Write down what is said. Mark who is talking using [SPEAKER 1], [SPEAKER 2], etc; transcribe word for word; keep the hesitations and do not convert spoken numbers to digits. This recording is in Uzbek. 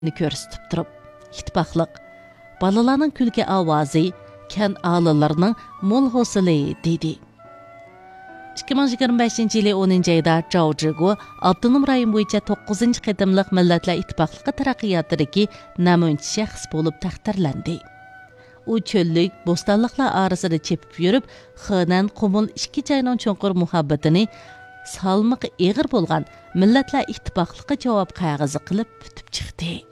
[SPEAKER 1] ko'rsatib turib, ittifoqliq balalarning kulki ovozi, kan a'lolarning mo'l hosili dedi. ikki ming yigirma beshinchi yili o'ninchi oyda Zhao Zhigu avtonom rayon bo'yicha to'qqizinchi qadamliq Millatlar Ittifoqligi taraqqiyotidagi namuncha shaxs bo'lib taqdirlandi. U cho'llik, bo'stonliqlar orasida chepib yurib, Xinan, Qumul ikki joyning cho'nqur muhabbatini salmiqi eg'ir bo'lgan Millatlar Ittifoqligi javob qog'ozi qilib bitib chiqdi.